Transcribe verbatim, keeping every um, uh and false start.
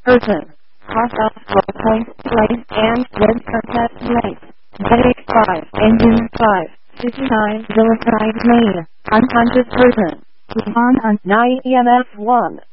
Person. Hostile. Low point. Light and red contact light. Medic five. Engine five. fifty-nine. Zillicide main. Unconscious person. On on nine E M F one.